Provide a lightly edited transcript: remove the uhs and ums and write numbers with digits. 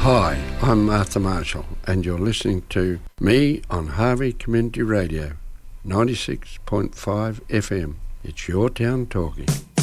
Hi, I'm Martha Marshall, and you're listening to me on Harvey Community Radio, 96.5 FM. It's your town talking.